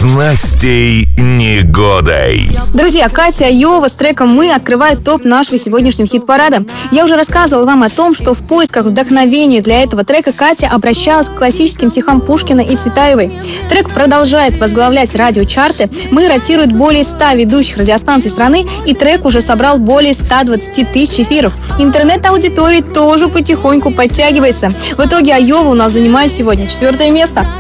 с Настей Негодой. Друзья, Катя Айова с треком «Мы» открывает топ нашего сегодняшнего хит-парада. Я уже рассказывала вам о том, что в поисках вдохновения для этого трека Катя обращалась к классическим стихам Пушкина и Цветаевой. Трек продолжает возглавлять радиочарты. «Мы» ротирует более 100 ведущих радиостанций страны, и трек уже собрал более 120 тысяч эфиров. Интернет-аудитория тоже потихоньку подтягивается. В итоге Айова у нас занимает сегодня 4-е место.